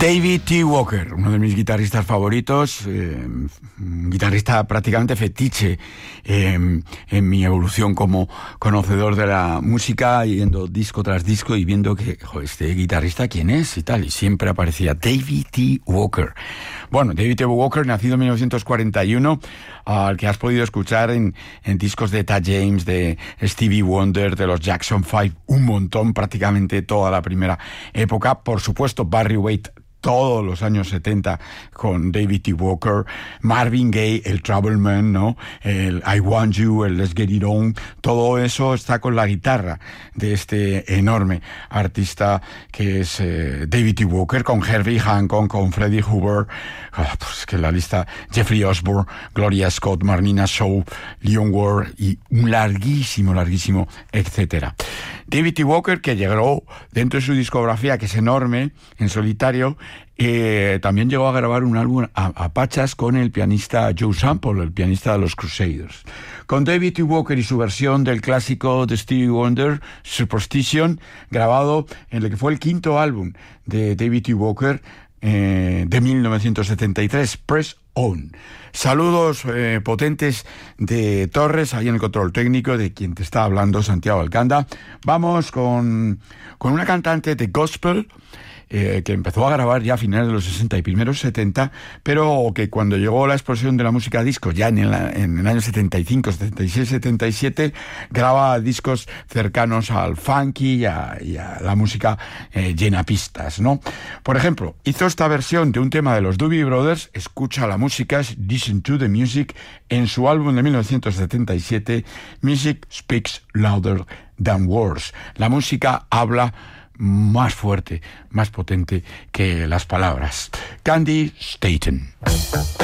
David T. Walker, uno de mis guitarristas favoritos, un guitarrista prácticamente fetiche en mi evolución como conocedor de la música, yendo disco tras disco y viendo que, joder, este guitarrista, ¿quién es? Y tal, y siempre aparecía David T. Walker. Bueno, David T. Walker, nacido en 1941, al que has podido escuchar en discos de Etta James, de Stevie Wonder, de los Jackson 5, un montón, prácticamente toda la primera época. Por supuesto, Barry White, todos los años 70 con David T. Walker, Marvin Gaye, el Troubleman, ¿no? El I Want You, el Let's Get It On, todo eso está con la guitarra de este enorme artista que es David T. Walker, con Herbie Hancock, con Freddie Hubbard, pues que la lista, Jeffrey Osborne, Gloria Scott, Marnina Shaw, Leon Ward y un larguísimo, etcétera. David T. Walker, que llegó dentro de su discografía, que es enorme, en solitario, también llegó a grabar un álbum a pachas con el pianista Joe Sample, el pianista de los Crusaders. Con David T. Walker y su versión del clásico de Stevie Wonder, Superstition, grabado en el que fue el quinto álbum de David T. Walker, de 1973, Press On. Saludos potentes de Torres, ahí en el control técnico, de quien te está hablando, Santiago Alcanda. Vamos con una cantante de gospel que empezó a grabar ya a finales de los 60 y primeros 70, pero que cuando llegó la explosión de la música disco, ya en el año 75, 76, 77, graba discos cercanos al funky y a la música llena pistas, ¿no? Por ejemplo, hizo esta versión de un tema de los Doobie Brothers, Escucha la música, Listen to the Music, en su álbum de 1977, Music Speaks Louder Than Words. La música habla más fuerte, más potente que las palabras. Candy Staton.